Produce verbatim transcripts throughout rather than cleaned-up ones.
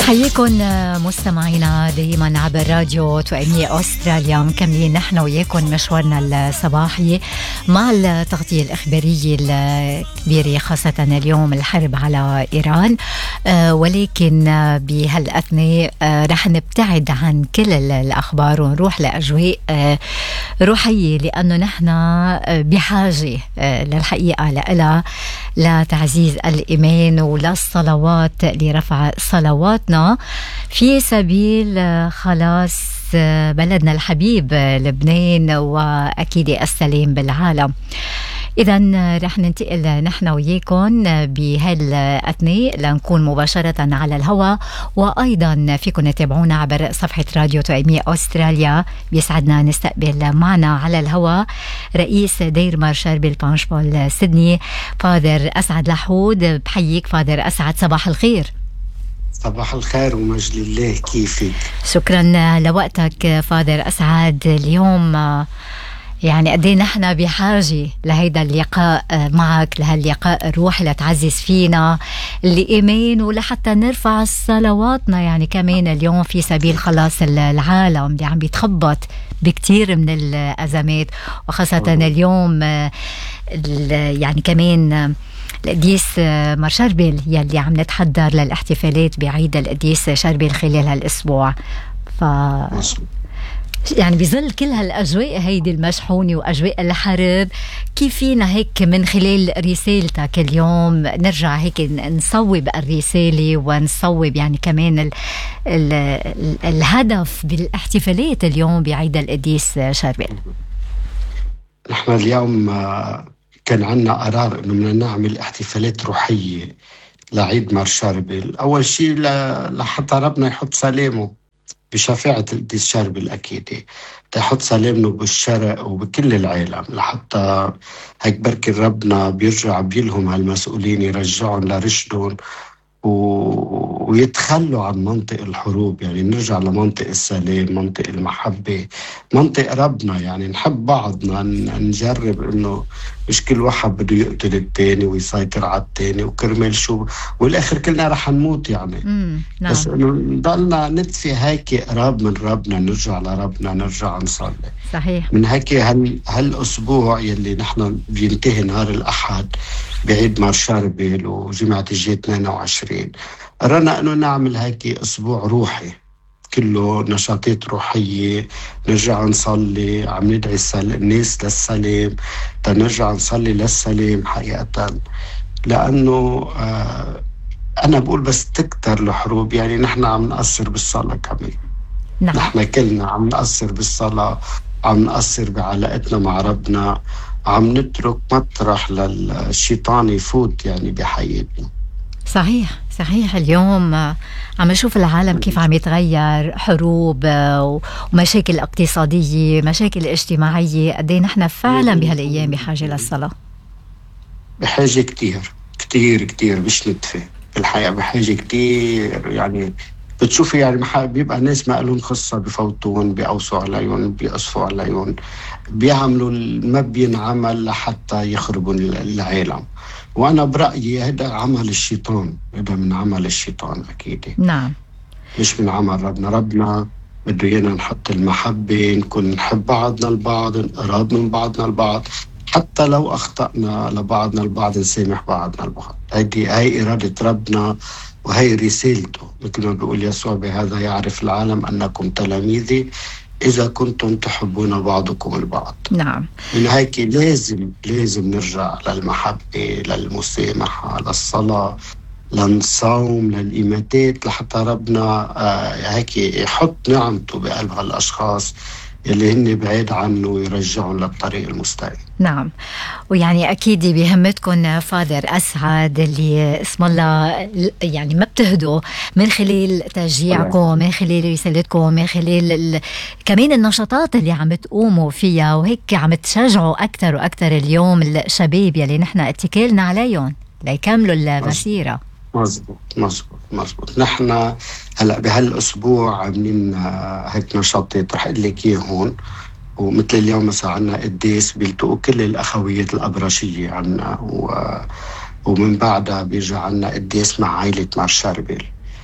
حييكم مستمعينا دائما عبر راديو توأمية أستراليا. مكملين نحن وياكم مشوارنا الصباحي مع التغطية الإخبارية الكبيرة، خاصة اليوم الحرب على إيران، آه ولكن بهالأثناء آه رح نبتعد عن كل الأخبار ونروح لأجواء آه روحية، لأنه نحن بحاجة آه للحقيقة لإلها لتعزيز الإيمان وللصلوات لرفع صلواتنا في سبيل خلاص بلدنا الحبيب لبنان وأكيد السلام بالعالم. إذن رح ننتقل نحن وياكم بهالأثناء لنكون مباشرة على الهواء، وأيضا فيكم تتابعونا عبر صفحة راديو توأمية أستراليا. بيسعدنا نستقبل معنا على الهواء رئيس دير مار شاربل بانشبول سيدني فادر أسعد لحود. بحييك فادر أسعد، صباح الخير. صباح الخير ومجد الله، كيفك؟ شكرا لوقتك فادر أسعد. اليوم يعني قد ايه نحن بحاجه لهيدا اللقاء معك، لهاللقاء الروحي لتعزز فينا الايمان ولحتى نرفع صلواتنا يعني كمان اليوم في سبيل خلاص العالم اللي عم بيتخبط بكتير من الازمات، وخاصه اليوم يعني كمان القديس مار شاربل يلي عم نتحضر للاحتفالات بعيد القديس شاربل خلال هالاسبوع. ف يعني بظل كل هالأجواء هيدي المشحونة وأجواء الحرب، كيف فينا هيك من خلال رسالتك اليوم نرجع هيك نصوب الرسالة ونصوب يعني كمان ال ال ال الهدف بالاحتفالات اليوم بعيد القديس شاربل؟ نحن اليوم كان عنا قرار إنه بدنا نعمل احتفالات روحية لعيد مار شاربل. أول شيء لحتى ربنا يحط سلامه بشفاعة القديس شاربل الأكيدة، تحط سلامنا بالشرق وبكل العالم، لحتى هيك بركي ربنا بيرجع بيلهم هالمسؤولين يرجعهم لرشدهم و... ويتخلوا عن منطق الحروب، يعني نرجع لمنطق السلام، منطق المحبة، منطق ربنا، يعني نحب بعضنا، نجرب انه مش كل واحد بده يقتل التاني ويسيطر على التاني وكرمال شو، والاخر كلنا رح نموت يعني. مم. نعم. بس انه نضلنا نتفي هيك قراب من ربنا، نرجع لربنا، نرجع نصلي. صحيح. من هيك هال هالاسبوع يلي نحن بينتهي نهار الاحد بعيد مار شاربل وجمعة الجي اثنين وعشرين، قررنا انه نعمل هيك اسبوع روحي كله نشاطات روحية، نرجع نصلي، عم ندعي الناس للسلام، تنرجع نصلي للسلام حقيقة، لأنه آه أنا بقول بس تكتر الحروب يعني نحن عم نقصر بالصلاة كمان. نعم. نحن كلنا عم نقصر بالصلاة، عم نقصر بعلاقتنا مع ربنا، عم نترك مطرح للشيطان يفوت يعني بحياتنا. صحيح صحيح. اليوم عم نشوف العالم كيف عم يتغير، حروب ومشاكل اقتصادية، مشاكل اجتماعية، قد ايه نحن فعلا بهالأيام بحاجة للصلاة. بحاجة كتير كتير كتير، مش نتفه بالحقيقة، بحاجة كتير. يعني بتشوفي يعني بيبقى ناس ما لهم خصة بفوتون، بيقوسوا عليهم، بيقصفوا عليهم، بيعملوا ما بينعمل لحتى يخربوا العالم. وأنا برأيي هذا عمل الشيطان، هذا من عمل الشيطان أكيد. نعم. مش من عمل ربنا. ربنا بده إيانا نحط المحبة، نكون نحب بعضنا البعض، نقرب من بعضنا البعض، حتى لو أخطأنا لبعضنا البعض نسامح بعضنا البعض. هيدي هي إرادة ربنا وهي رسالته، مثل ما بيقول يسوع بهذا يعرف العالم أنكم تلاميذي إذا كنتم تحبون بعضكم البعض. نعم. من هيك لازم لازم نرجع للمحبة، للمسامحة، للصلاة، للصوم، للإيماتات، لحتى ربنا آه هيك يحط نعمته بقلب هالأشخاص اللي هن بعيد عنه ويرجعهم للطريق المستقيم. نعم. ويعني أكيد بيهمتكم فادر أسعد اللي اسم الله يعني ما بتهدوا من خلال تشجيعكم، من خلال رسالتكم، من خلال ال... كمان النشاطات اللي عم تقوموا فيها، وهيك عم تشجعوا أكتر وأكتر اليوم الشباب يلي نحن اتكلنا عليهم ليكملوا المسيرة. مزبوط مزبوط مزبوط. نحن هلأ بهالأسبوع عاملين هيك نشاطات رح أقول لك إياه هون، ومثل اليوم مثلا عنا قديس بيلتقوا كل الأخويات الأبرشية عنا، و... ومن بعدها بيرجع عنا قديس مع عائلة مار شاربل،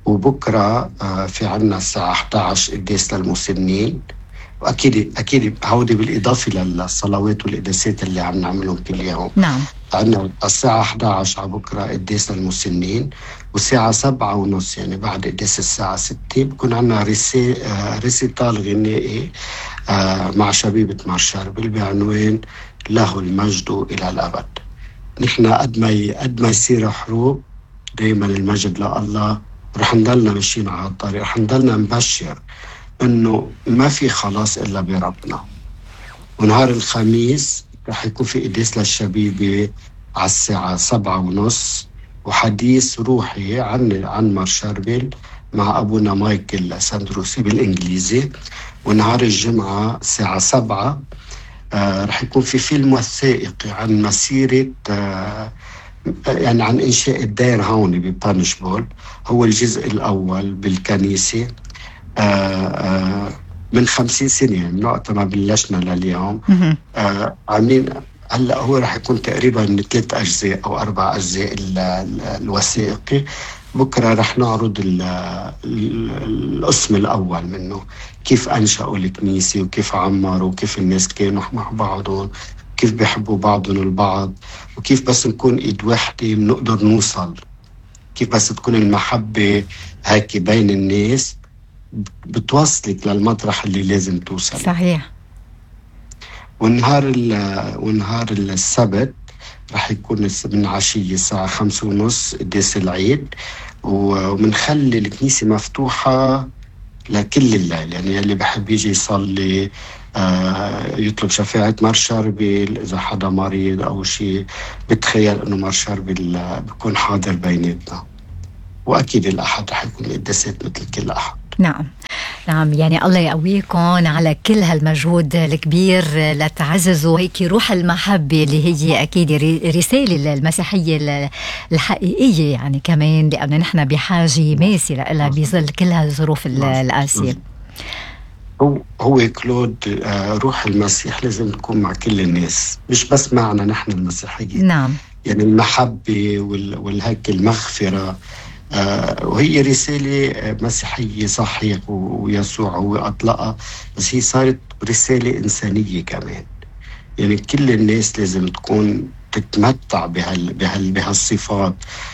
وبكرة في عنا الساعة إحدى عشر قداس للمسنين، وأكيد أكيد هودي بالإضافة للصلوات والقداسات اللي عم نعملهم كل يوم. نعم. عندنا الساعة إحدى عشر على بكرة قداس للمسنين، والساعة سبعة ونص يعني بعد قداس الساعة ستة بكون عنا ريسي ريسيتال غنائي مع شبيبة مار شاربل بعنوان له المجد إلى الأبد. نحن قد ما قد ما يصير حروب دايما المجد لله، رح نضلنا ماشيين على الطريق، رح نضلنا نبشر إنه ما في خلاص إلا بربنا. ونهار الخميس رح يكون في قداس للشبيبة على الساعة سبعة ونص، وحديث روحي عن عن مار شاربل مع أبونا مايكل ساندروسي بالإنجليزي. ونهار الجمعة الساعة سبعة آه رح يكون في فيلم وثائقي عن مسيرة آه يعني عن إنشاء الدير هون ببانشبول. هو الجزء الأول بالكنيسة آه آه من خمسين سنة من وقت ما بلشنا لليوم. آه عاملين هلا هو رح يكون تقريبا ثلاث أجزاء أو أربع أجزاء الوثائقي. بكرة رح نعرض القسم الأول منه، كيف أنشأوا الكنيسة وكيف عمروا وكيف الناس كانوا مع بعضهم، كيف بيحبوا بعضهم البعض، وكيف بس نكون إيد واحدة بنقدر نوصل، كيف بس تكون المحبة هيك بين الناس بتوصلك للمطرح اللي لازم توصل. صحيح. والنهار والنهار السبت رح يكون من عشية الساعة خمسة ونص قداس العيد، ومنخلي الكنيسة مفتوحة لكل الليل، يعني اللي بحب يجي يصلي آه يطلب شفاعة مار شاربل، إذا حدا مريض أو شيء بتخيل إنه مار شاربل بيكون حاضر بيناتنا. وأكيد الأحد رح يكون قداسات مثل كل أحد. نعم نعم، يعني الله يقويكم على كل هالمجهود الكبير لتعززوا هيك روح المحبة اللي هي أكيد رسالة المسيحية الحقيقية، يعني كمان لأنه نحن بحاجة ماسة لها بظل كل هالظروف القاسية. هو هو كلود روح المسيح لازم تكون مع كل الناس، مش بس معنا نحن المسيحيين. نعم. يعني المحبة والهيك المغفرة آه وهي رسالة مسيحية صحيح، ويسوع هو أطلقها، بس هي صارت رسالة إنسانية كمان. يعني كل الناس لازم تكون تتمتع بهال بهال بهالصفات،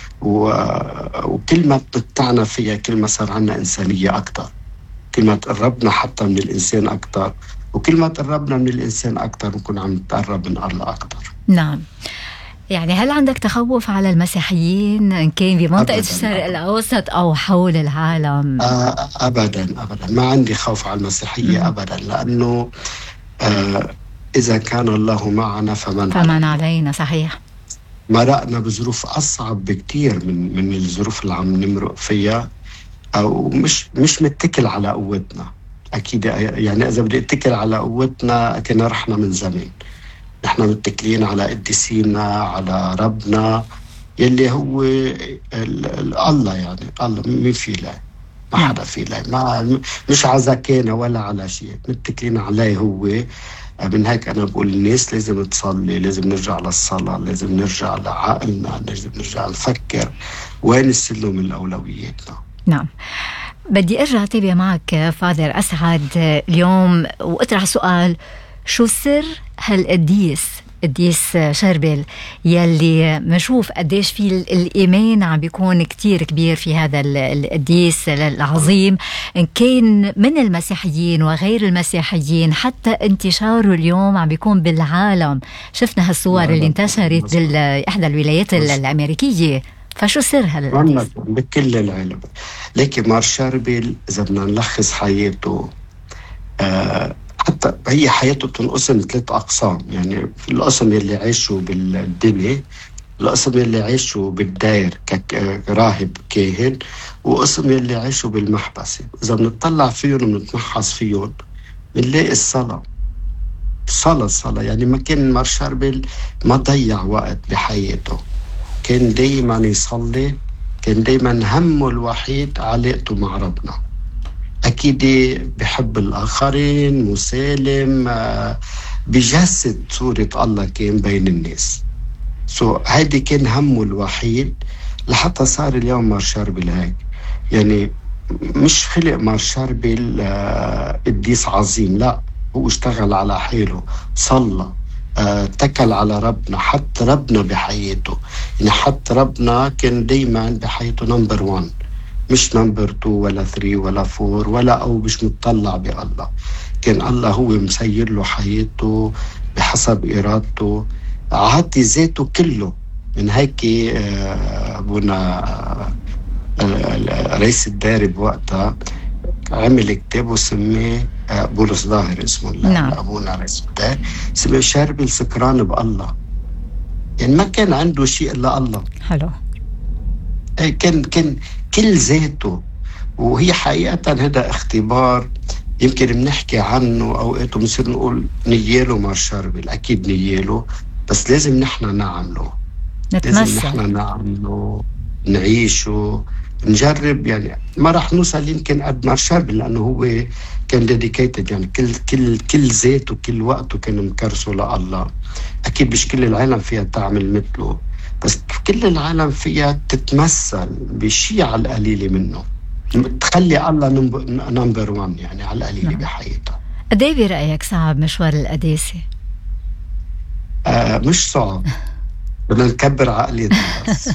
وكل ما بتمتعنا فيها كل ما صار عنا إنسانية أكتر، كل ما تقربنا حتى من الإنسان أكتر، وكل ما تقربنا من الإنسان أكتر نكون عم نتقرب من الله أكتر. نعم. يعني هل عندك تخوف على المسيحيين إن كان بمنطقة الشرق الأوسط أو حول العالم؟ آه أبدا أبدا ما عندي خوف على المسيحية. م- أبدا لأنه آه إذا كان الله معنا فمن, فمن علينا. صحيح. مرقنا بظروف أصعب بكتير من من الظروف اللي عم نمرق فيها، أو مش مش متكل على قوتنا. أكيد يعني إذا بدي أتكل على قوتنا كنا رحنا من زمان. نحن متكلين على قديسينا، على ربنا يلي هو الله، يعني الله مين في له، ما حدا في له، ما مش على زكانا ولا على شيء، متكلين عليه هو. من هيك أنا بقول الناس لازم تصلي، لازم نرجع للصلاة، لازم نرجع لعقلنا، لازم نرجع نفكر وين السلم من أولوياتنا. نعم. بدي أرجع تابع معك فاذر أسعد اليوم وأطرح سؤال: شو سر هالقديس قديس شاربل يلي منشوف قديش في الإيمان عم بيكون كتير كبير في هذا القديس العظيم، إن كان من المسيحيين وغير المسيحيين، حتى انتشاره اليوم عم بيكون بالعالم. شفنا هالصور اللي انتشرت بإحدى الولايات الأمريكية، فشو سر هالقديس؟ بكل العالم. لكن مار شاربل إذا بدنا نلخص حياته، آه حتى هي حياته تنقسم ثلاث أقسام. يعني في القسم اللي عايشه بالدنيا، القسم اللي عايشه بالداير كراهب كاهن، وقسم اللي عايشه بالمحبسة. إذا بنطلع فيهم ونتمحص فيهم بنلاقي الصلاة الصلاة الصلاة يعني ما كان مار شاربل ما ضيع وقت بحياته، كان دايما يصلي، كان دايما همه الوحيد علاقته مع ربنا. أكيد بحب الآخرين، مسالم، بجسد صورة الله كان بين الناس. سو هيدي كان همه الوحيد لحتى صار اليوم مار شاربل هيك. يعني مش خلق مار شربل قديس عظيم، لا، هو اشتغل على حاله، صلى، اتكل على ربنا، حط ربنا بحياته. يعني حط ربنا كان دايما بحياته نمبر وان، مش نمبر تو ولا ثري ولا فور ولا أو مش متطلع بالله. كان الله هو مسير له حياته بحسب إرادته، عاطي ذاته كله. من هيك أبونا رئيس الداري بوقتها عمل كتاب وسميه بولس ظاهر اسمه الله. نعم. أبونا رئيس الداري سميه شربل سكران بالله، يعني ما كان عنده شيء إلا الله. حلو. كان كان كل ذاته. وهي حقيقة هذا اختبار يمكن بنحكي عنه أوقات بنصير نقول نياله مار شربل، أكيد نياله، بس لازم نحن نعمله، نتمثل. لازم نحن نعمله، نعيشه، نجرب. يعني ما راح نوصل يمكن قد مار شربل لأنه هو كان ديديكيتد، يعني كل كل كل ذاته كل وقته كان مكرسه لله. أكيد مش كل العالم فيها تعمل مثله، بس كل العالم فيها تتمثل بشيء على القليل منه، تخلي الله نمبر وان يعني على القليل. نعم. بحياتها. قد ايه برأيك صعب مشوار القداسة؟ آه مش صعب، بدنا نكبر عقليتنا بس.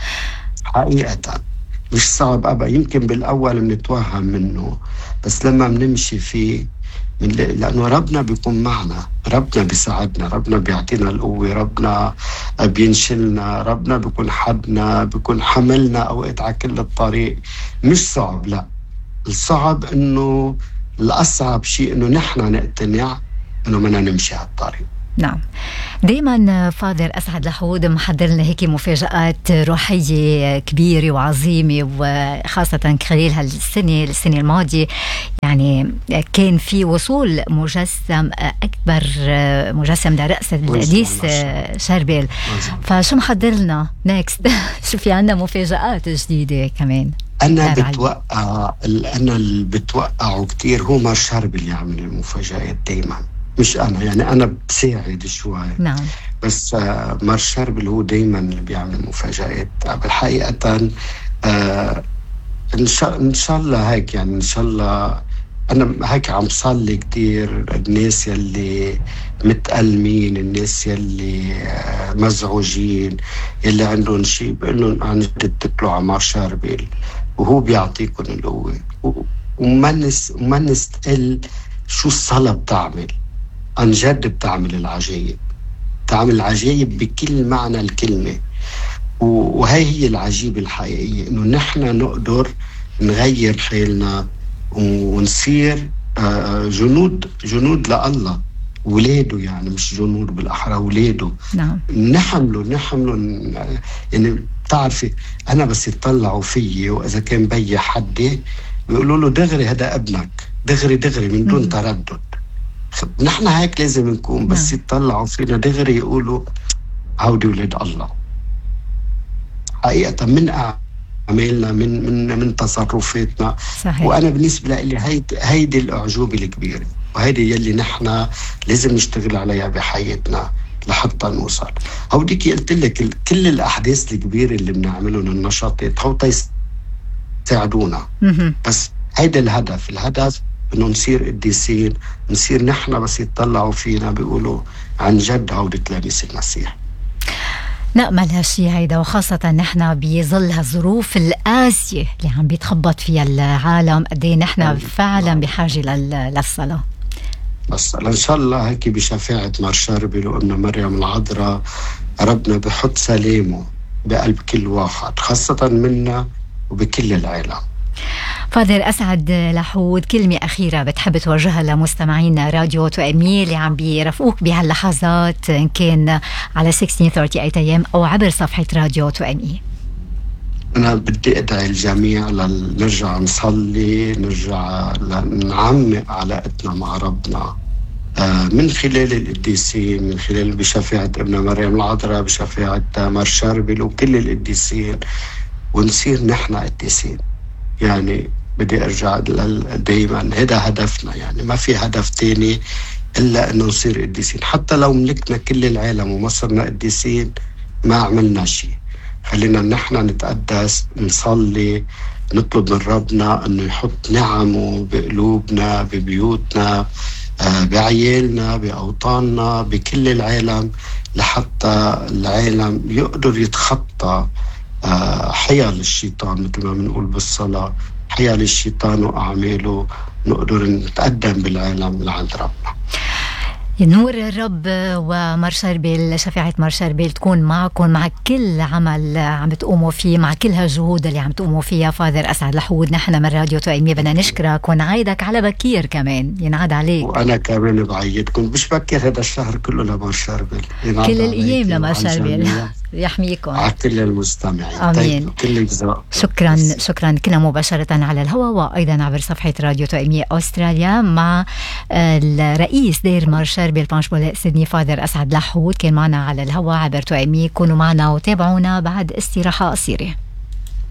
حقيقة مش صعب أبدا. يمكن بالأول بنتوهم منه، بس لما بنمشي فيه من لأنه ربنا بيكون معنا، ربنا بيساعدنا، ربنا بيعطينا القوة، ربنا بينشلنا، ربنا بيكون حدنا، بيكون حملنا أوقات على كل الطريق. مش صعب، لا. الصعب إنه الأصعب شيء إنه نحن نقتنع إنه بدنا نمشي هالطريق. نعم. دايما فاذر أسعد لحود محضر لنا هيك مفاجآت روحية كبيرة وعظيمة، وخاصة خلال هالسنة السنة الماضية يعني كان في وصول مجسم أكبر مجسم لرأس القديس شربل. فشو محضر لنا نيكست؟ شو في عنا مفاجآت جديدة كمان؟ أنا بتوقع أنا اللي بتوقعه كتير هو مار شربل يعمل المفاجآت دايما، مش أنا. يعني أنا بساعد شوي. نعم. بس آه مار شربل هو دايما اللي بيعمل مفاجآت. بالحقيقة آه إن شاء إن شاء الله هيك، يعني إن شاء الله أنا هيك عم صلي كتير الناس يلي متألمين، الناس يلي آه مزعوجين، يلي عندهم شيء، بقول لهم عن جد تطلعوا على مار شربل وهو بيعطيكم القوة. وما نس وما نستقل شو الصلاة بتعمل، عن جد بتعمل العجائب، بتعمل العجائب بكل معنى الكلمة. وهي هي العجيب الحقيقية، إنه نحن نقدر نغير حالنا ونصير جنود جنود لله، ولاده، يعني مش جنود بالأحرى، ولاده. نعم. نحمله نحمله يعني بتعرفي أنا بس يطلعوا فيي، وإذا كان بي حدي بيقولوا له دغري هذا ابنك، دغري دغري من دون تردد. نحن هيك لازم نكون، بس يطلعوا فينا دغري يقولوا هودي ولاد الله. حقيقة من أعمالنا، من من من تصرفاتنا. صحيح. وأنا بالنسبة لي هيدي هيدي الأعجوبة الكبيرة، وهيدي يلي نحن لازم نشتغل عليها بحياتنا لحتى نوصل. هوديك قلت لك كل الأحداث الكبيرة اللي بنعملهم، النشاطات، هو يساعدونا. بس هيدا الهدف الهدف إنه نصير قديسين، نصير نحن بس يتطلعوا فينا بيقولوا عن جد هودي تلاميذ المسيح. نأمل هالشي هيدا، وخاصة نحن بظل هالظروف القاسية اللي عم بيتخبط فيها العالم، قديه نحن فعلا بحاجة للصلاة. بس إن شاء الله هيك بشفاعة مار شربل وأمنا مريم العذراء ربنا بحط سلامه بقلب كل واحد، خاصة منا وبكل العالم. فاذر أسعد لحود، كلمة أخيرة بتحب توجهها لمستمعينا راديو توأمية اللي عم بيرافقوك بهاللحظات، إن كان على ستة عشر ثلاثة وثلاثين أي أو عبر صفحة راديو توأمية؟ أنا بدي أدعي الجميع لنرجع نصلي، نرجع نعمق علاقتنا مع ربنا من خلال القديسين، من خلال بشفاعة ابن مريم العذراء، بشفاعة مار شربل وكل القديسين، ونصير نحن قديسين. يعني بدي أرجع دايما هذا هدفنا، يعني ما في هدف تاني إلا أنه نصير قديسين. حتى لو ملكنا كل العالم وما صرنا قديسين ما عملنا شيء. خلينا نحن نتقدس، نصلي، نطلب من ربنا أنه يحط نعمه بقلوبنا، ببيوتنا، بعيالنا، بأوطاننا، بكل العالم، لحتى العالم يقدر يتخطى حيل الشيطان مثل ما بنقول بالصلاة، حيل الشيطان وأعماله، نقدر نتقدم بالعالم لعند ربنا. نور الرب ومار شربيل، شفاعة مار شربيل تكون معكم مع كل عمل عم تقوموا فيه، مع كل هالجهود اللي عم تقوموا فيها. فاذر أسعد لحود، نحن من راديو توأمية بدنا نشكرك ونعايدك على بكير كمان، ينعاد عليك. وأنا كمان بعيدكم، مش بكير هذا الشهر كله لمار شربيل، كل الأيام لمار شربيل يحميكم، على كل المستمعين. آمين. كل الجزاء. شكرا شكرا. كنا مباشرة على الهواء وأيضا عبر صفحة راديو توأمية أستراليا مع الرئيس دير مار شربيل بانشبول سيدني فاذر أسعد لحود، كان معنا على الهواء عبر توأمية. كونوا معنا وتابعونا بعد استراحة قصيرة.